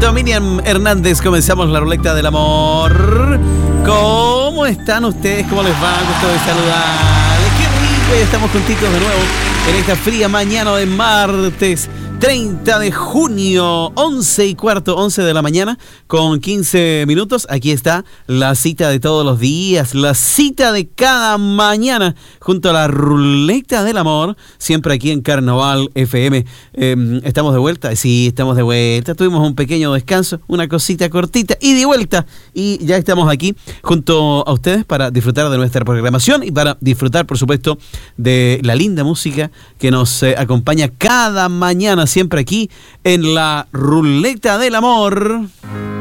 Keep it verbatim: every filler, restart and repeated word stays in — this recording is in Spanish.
Junto a Miriam Hernández comenzamos la ruleta del amor. ¿Cómo están ustedes? ¿Cómo les va? Gusto de saludarles. Qué rico, ya estamos juntitos de nuevo en esta fría mañana de martes treinta de junio, once y cuarto, once de la mañana, con quince minutos. Aquí está la cita de todos los días, la cita de cada mañana, junto a la ruleta del amor, siempre aquí en Carnaval F M. Eh, ¿Estamos de vuelta? Sí, estamos de vuelta. Tuvimos un pequeño descanso, una cosita cortita y de vuelta. Y ya estamos aquí junto a ustedes para disfrutar de nuestra programación y para disfrutar, por supuesto, de la linda música que nos eh, acompaña cada mañana, siempre aquí en la ruleta del amor.